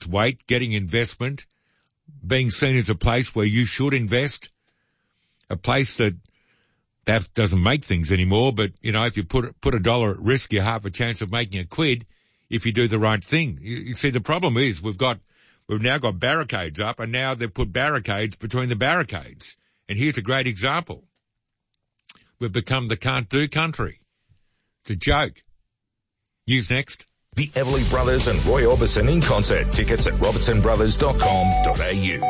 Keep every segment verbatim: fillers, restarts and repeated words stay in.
weight, getting investment, being seen as a place where you should invest, a place that that doesn't make things anymore, but, you know, if you put put a dollar at risk, you have a chance of making a quid if you do the right thing. You, you see, the problem is we've got we've now got barricades up, and now they've put barricades between the barricades. And here's a great example. We've become the can't-do country. It's a joke. News next. The Everly Brothers and Roy Orbison in concert. Tickets at robertson brothers dot com dot a u.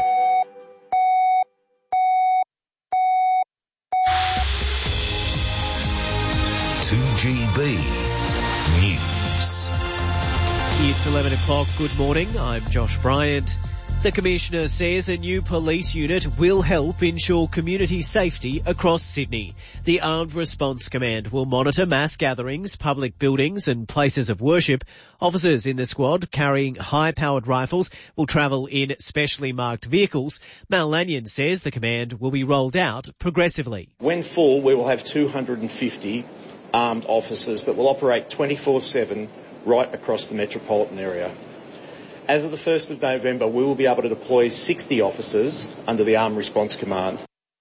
two G B News. It's eleven o'clock. Good morning. I'm Josh Bryant. The Commissioner says a new police unit will help ensure community safety across Sydney. The Armed Response Command will monitor mass gatherings, public buildings and places of worship. Officers in the squad carrying high-powered rifles will travel in specially marked vehicles. Mal Lanyon says the command will be rolled out progressively. When full, we will have two hundred fifty armed officers that will operate twenty-four seven right across the metropolitan area. As of the first of November, we will be able to deploy sixty officers under the Armed Response Command.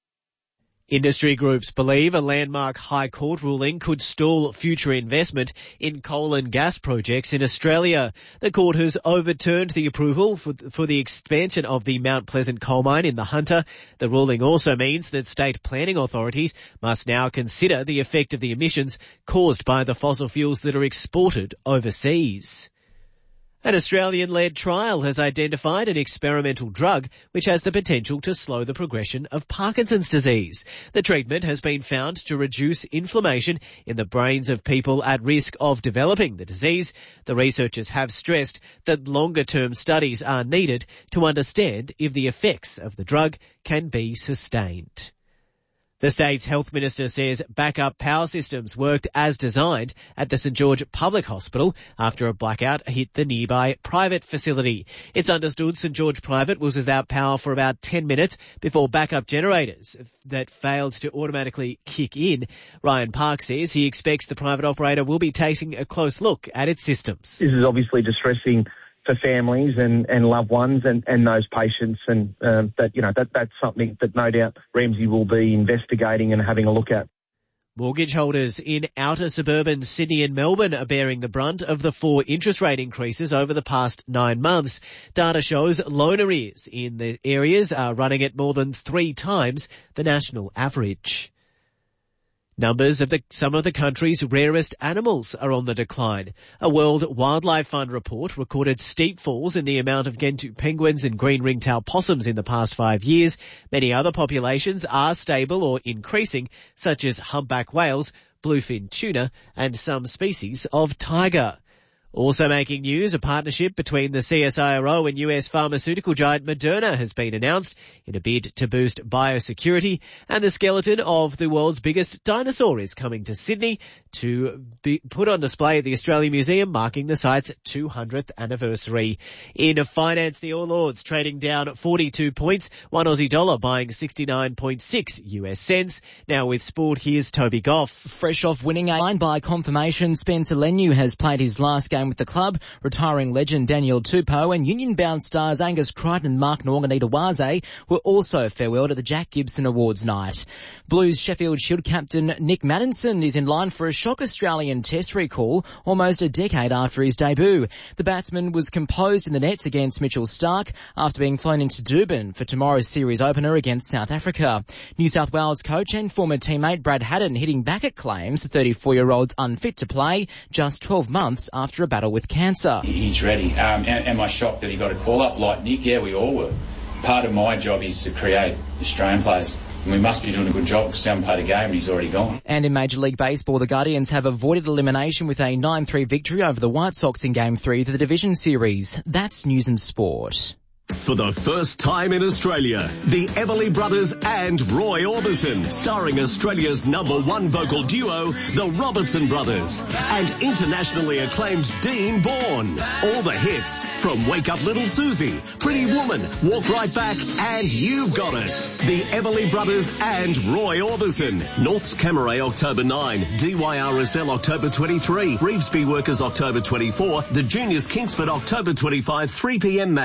Industry groups believe a landmark High Court ruling could stall future investment in coal and gas projects in Australia. The court has overturned the approval for, for the expansion of the Mount Pleasant coal mine in the Hunter. The ruling also means that state planning authorities must now consider the effect of the emissions caused by the fossil fuels that are exported overseas. An Australian-led trial has identified an experimental drug which has the potential to slow the progression of Parkinson's disease. The treatment has been found to reduce inflammation in the brains of people at risk of developing the disease. The researchers have stressed that longer-term studies are needed to understand if the effects of the drug can be sustained. The state's health minister says backup power systems worked as designed at the St George Public Hospital after a blackout hit the nearby private facility. It's understood St George Private was without power for about ten minutes before backup generators that failed to automatically kick in. Ryan Park says he expects the private operator will be taking a close look at its systems. This is obviously distressing for families and, and loved ones and, and those patients, and um, that you know that that's something that no doubt Ramsay will be investigating and having a look at. Mortgage holders in outer suburban Sydney and Melbourne are bearing the brunt of the four interest rate increases over the past nine months. Data shows loan arrears in the areas are running at more than three times the national average. Numbers of the, some of the country's rarest animals are on the decline. A World Wildlife Fund report recorded steep falls in the amount of Gentoo penguins and green ringtail possums in the past five years. Many other populations are stable or increasing, such as humpback whales, bluefin tuna, and some species of tiger. Also making news, a partnership between the C S I R O and U S pharmaceutical giant Moderna has been announced in a bid to boost biosecurity, and the skeleton of the world's biggest dinosaur is coming to Sydney to be put on display at the Australian Museum, marking the site's two hundredth anniversary. In finance, the All Ords trading down forty-two points, one Aussie dollar buying sixty-nine point six U S cents. Now with sport, here's Toby Goff. Fresh off winning a line by confirmation, Spencer Leniu has played his last game with the club. Retiring legend Daniel Tupou and Union-bound stars Angus Crichton and Mark Norganita-Waze were also farewelled at the Jack Gibson Awards night. Blues Sheffield Shield captain Nick Maddinson is in line for a shock Australian Test recall almost a decade after his debut. The batsman was composed in the nets against Mitchell Starc after being flown into Durban for tomorrow's series opener against South Africa. New South Wales coach and former teammate Brad Haddin hitting back at claims the thirty-four-year-old's unfit to play just twelve months after a battle with cancer. He's ready. Um, am, am I shocked that he got a call-up like Nick? Yeah, we all were. Part of my job is to create Australian players. And we must be doing a good job because we haven't played a game and he's already gone. And in Major League Baseball, the Guardians have avoided elimination with a nine three victory over the White Sox in Game three of the Division Series. That's News and Sport. For the first time in Australia, the Everly Brothers and Roy Orbison, starring Australia's number one vocal duo, the Robertson Brothers, and internationally acclaimed Dean Bourne. All the hits from Wake Up Little Susie, Pretty Woman, Walk Right Back, and You've Got It. The Everly Brothers and Roy Orbison. North's Camaray October ninth, D Y R S L October twenty-third, Revesby Workers October twenty-fourth, the Juniors Kingsford October twenty-fifth, three p m